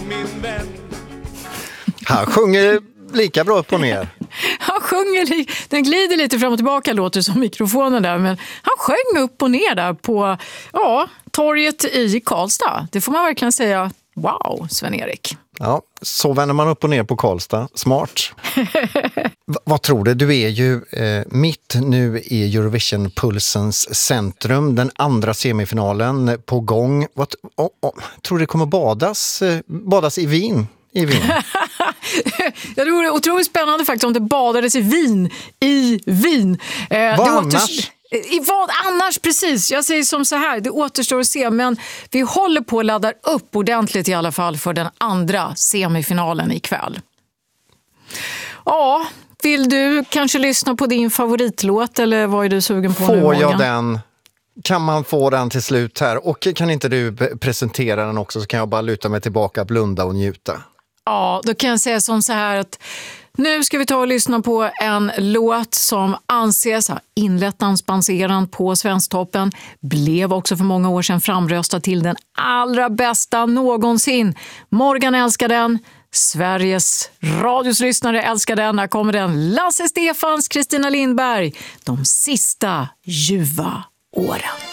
min vän. Han sjunger lika bra upp och ner. Han sjunger, den glider lite fram och tillbaka, låter som mikrofonen där, men han sjöng upp och ner där på torget i Karlstad. Det får man verkligen säga, wow, Sven-Erik. Ja, så vänder man upp och ner på Karlstad. Smart. Vad tror du? Du är ju mitt nu i Eurovision-pulsens centrum. Den andra semifinalen på gång. Tror du det kommer badas i Wien? Det vore otroligt spännande faktiskt om det badades i Wien. Vad annars? Vad annars, precis. Jag säger som så här, det återstår att se, men vi håller på att ladda upp ordentligt i alla fall för den andra semifinalen ikväll. Ja, vill du kanske lyssna på din favoritlåt eller vad är du sugen på nu, Får Morgan? jag den? Kan man få den till slut här? Och kan inte du presentera den också, så kan jag bara luta mig tillbaka, blunda och njuta. Ja, då kan jag säga som så här att nu ska vi ta och lyssna på en låt som anses ha inlett dansbandseran på Svensktoppen. Blev också för många år sedan framröstad till den allra bästa någonsin. Morgan älskar den. Sveriges radioslyssnare älskar den. Här kommer den. Lasse Stefans, Kristina Lindberg. De sista ljuva åren.